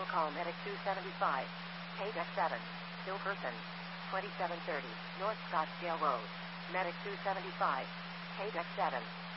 Medical call Medic 275. KDEC 7. Still person. 2730. North Scottsdale Road. Medic 275. KDEC 7.